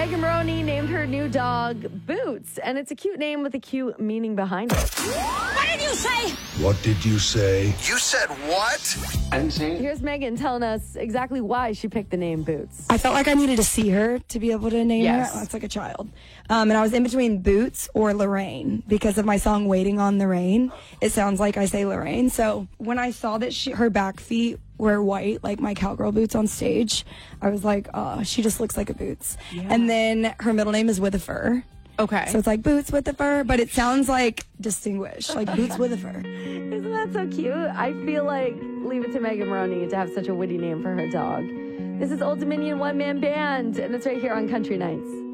Megan Maroney named her new dog Boots, and it's a cute name with a cute meaning behind it. What did you say? What did you say? You said what? I didn't say it. Here's Megan telling us exactly why she picked the name Boots. I felt like I needed to see her to be able to name Yes. her. It's like a child. And I was in between Boots or Lorraine because of my song Waiting on the Rain. It sounds like I say Lorraine. So when I saw that her back feet were white, like my cowgirl boots on stage, I was like, oh, she just looks like a Boots. Yeah. And then her middle name is With a Fur. Okay. So it's like Boots with a Fur, but it sounds like distinguished, like Boots with a Fur. Isn't that so cute? I feel like leave it to Megan Maroney to have such a witty name for her dog. This is Old Dominion One Man Band, and it's right here on Country Nights.